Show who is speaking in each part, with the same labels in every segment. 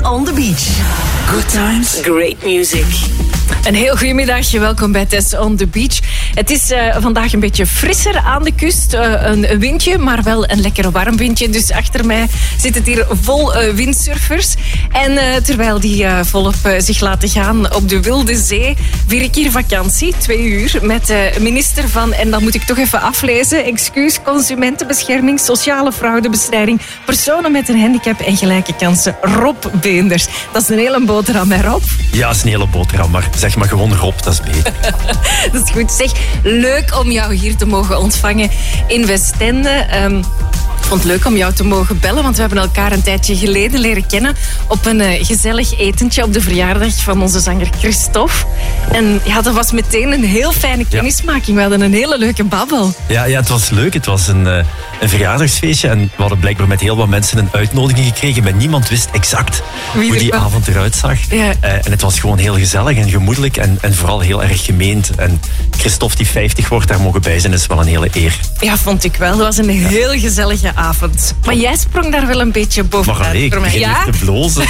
Speaker 1: on the Beach. Good times, great music.
Speaker 2: Een heel goedemiddag, welkom bij Tess on the Beach. Het is vandaag een beetje frisser aan de kust. Een windje, maar wel een lekker warm windje. Dus achter mij zit het hier vol windsurfers. En terwijl die volop zich laten gaan op de wilde zee, vier ik hier vakantie, 2 uur, met de minister van, en dan moet ik toch even aflezen, excuus, consumentenbescherming, sociale fraudebestrijding, personen met een handicap en gelijke kansen, Rob Beenders. Dat is een hele boterham, hè Rob?
Speaker 3: Ja, dat is een hele boterham, maar zeg maar gewoon Rob, dat is beter.
Speaker 2: Dat is goed. Zeg, leuk om jou hier te mogen ontvangen in Westende. Ik vond het leuk om jou te mogen bellen, want we hebben elkaar een tijdje geleden leren kennen op een gezellig etentje op de verjaardag van onze zanger Christophe. En ja, dat was meteen een heel fijne kennismaking. We hadden een hele leuke babbel.
Speaker 3: Ja, het was leuk. Het was een verjaardagsfeestje en we hadden blijkbaar met heel wat mensen een uitnodiging gekregen, maar niemand wist exact hoe die avond eruit zag. Ja. En het was gewoon heel gezellig en gemoedelijk en vooral heel erg gemeend. En Christophe die 50 wordt, daar mogen bij zijn, is wel een hele eer.
Speaker 2: Ja, vond ik wel. Dat was een heel gezellige avond. Maar jij sprong daar wel een beetje bovenuit voor mij.
Speaker 3: Ik begin hier te blozen.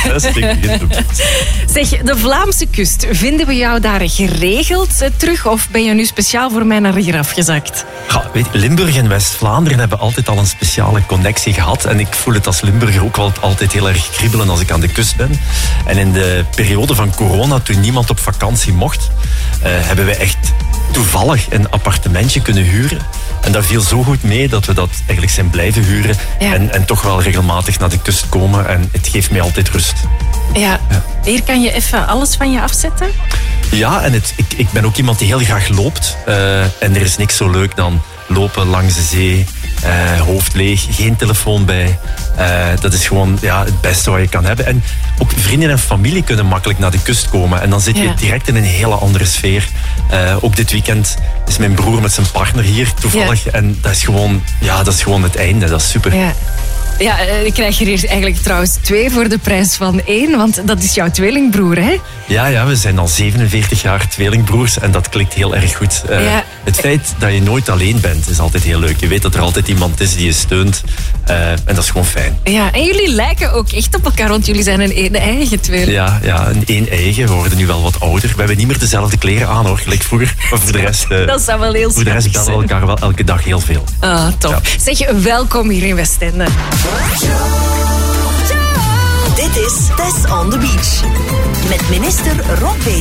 Speaker 2: Zeg, de Vlaamse kust, vinden we jou daar geregeld terug of ben je nu speciaal voor mij naar hier afgezakt?
Speaker 3: Ja, weet je, Limburg en West-Vlaanderen hebben altijd al een speciale connectie gehad en ik voel het als Limburger ook wel altijd heel erg kriebelen als ik aan de kust ben. En in de periode van corona, toen niemand op vakantie mocht, hebben we echt toevallig een appartementje kunnen huren. En dat viel zo goed mee dat we dat eigenlijk zijn blijven huren. Ja. En toch wel regelmatig naar de kust komen. En het geeft mij altijd rust.
Speaker 2: Ja. Hier kan je even alles van je afzetten?
Speaker 3: Ja, en ik ben ook iemand die heel graag loopt. En er is niks zo leuk dan lopen langs de zee. Hoofd leeg, geen telefoon bij. Dat is gewoon het beste wat je kan hebben. En ook vrienden en familie kunnen makkelijk naar de kust komen. En dan zit je direct in een hele andere sfeer. Ook dit weekend is mijn broer met zijn partner hier toevallig. Ja. En dat is gewoon het einde. Dat is super. Ja.
Speaker 2: Ja, ik krijg er hier eigenlijk trouwens 2 voor de prijs van 1, want dat is jouw tweelingbroer, hè?
Speaker 3: Ja, we zijn al 47 jaar tweelingbroers en dat klikt heel erg goed. Het feit dat je nooit alleen bent, is altijd heel leuk. Je weet dat er altijd iemand is die je steunt en dat is gewoon fijn. Ja,
Speaker 2: en jullie lijken ook echt op elkaar, want jullie zijn een eigen tweeling.
Speaker 3: Ja, een eigen. We worden nu wel wat ouder. We hebben niet meer dezelfde kleren aan, hoor, gelijk vroeger. Maar voor de rest,
Speaker 2: dat zou wel heel
Speaker 3: voor de rest bellen we elkaar wel elke dag heel veel.
Speaker 2: Ah, top. Ja. Zeg, welkom hier in Westende.
Speaker 1: Dit is Tess on the Beach met minister Rob Beenders.